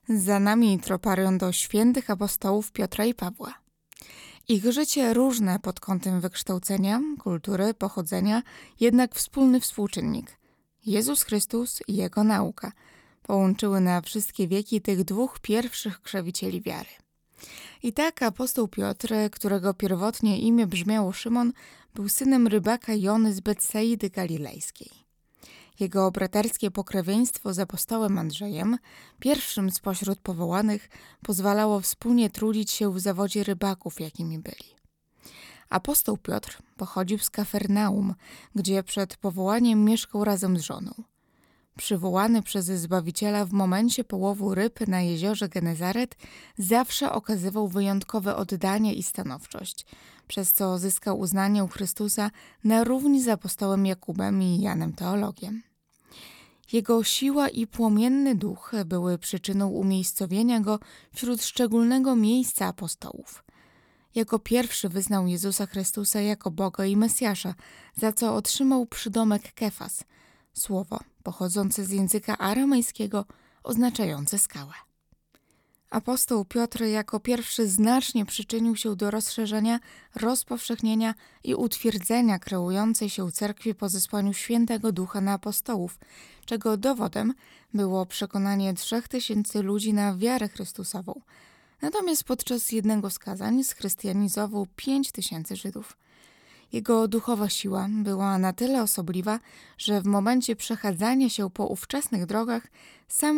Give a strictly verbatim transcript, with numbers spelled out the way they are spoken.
Za nami troparion do świętych apostołów Piotra i Pawła. Ich życie różne pod kątem wykształcenia, kultury, pochodzenia, jednak wspólny współczynnik. Jezus Chrystus i Jego nauka połączyły na wszystkie wieki tych dwóch pierwszych krzewicieli wiary. I tak apostoł Piotr, którego pierwotnie imię brzmiało Szymon, był synem rybaka Jony z Betsaidy Galilejskiej. Jego braterskie pokrewieństwo z apostołem Andrzejem, pierwszym spośród powołanych, pozwalało wspólnie trudzić się w zawodzie rybaków, jakimi byli. Apostoł Piotr pochodził z Kafernaum, gdzie przed powołaniem mieszkał razem z żoną. Przywołany przez Zbawiciela w momencie połowu ryb na jeziorze Genezaret, zawsze okazywał wyjątkowe oddanie i stanowczość, przez co zyskał uznanie u Chrystusa na równi z apostołem Jakubem i Janem Teologiem. Jego siła i płomienny duch były przyczyną umiejscowienia go wśród szczególnego miejsca apostołów. Jako pierwszy wyznał Jezusa Chrystusa jako Boga i Mesjasza, za co otrzymał przydomek Kefas, słowo pochodzące z języka aramejskiego oznaczające skałę. Apostoł Piotr jako pierwszy znacznie przyczynił się do rozszerzenia, rozpowszechnienia i utwierdzenia kreującej się cerkwi po zesłaniu Świętego Ducha na apostołów, czego dowodem było przekonanie trzech tysięcy ludzi na wiarę Chrystusową. Natomiast podczas jednego z kazań schrystianizował pięć tysięcy Żydów. Jego duchowa siła była na tyle osobliwa, że w momencie przechadzania się po ówczesnych drogach sam